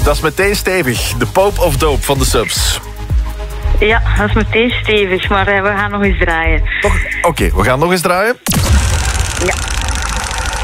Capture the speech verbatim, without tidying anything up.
Dat is meteen stevig. De Pope of Dope van de Subs. Ja, dat is meteen stevig, maar uh, we gaan nog eens draaien. Oké, okay, we gaan nog eens draaien. Ja.